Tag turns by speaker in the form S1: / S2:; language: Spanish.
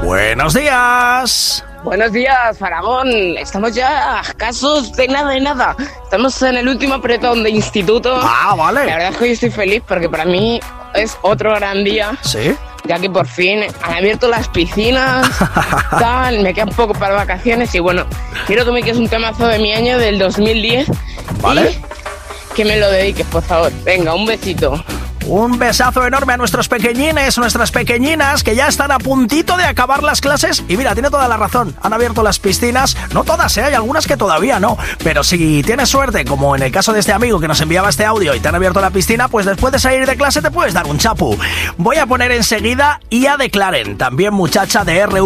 S1: Buenos días.
S2: Buenos días, Faraón. Estamos ya a escasos de nada. Estamos en el último apretón de instituto.
S1: Ah, vale.
S2: La verdad es que hoy estoy feliz porque para mí es otro gran día.
S1: ¿Sí?
S2: Ya que por fin han abierto las piscinas, tal, me quedan poco para vacaciones y bueno, quiero que me quede un temazo de mi año del 2010.
S1: Vale.
S2: Y que me lo dediques, por favor. Venga, un besito.
S1: Un besazo enorme a nuestros pequeñines, nuestras pequeñinas, que ya están a puntito de acabar las clases. Y mira, tiene toda la razón, han abierto las piscinas. No todas, hay algunas que todavía no. Pero si tienes suerte, como en el caso de este amigo que nos enviaba este audio y te han abierto la piscina, pues después de salir de clase te puedes dar un chapu. Voy a poner enseguida Ia de Claren, también muchacha de RV.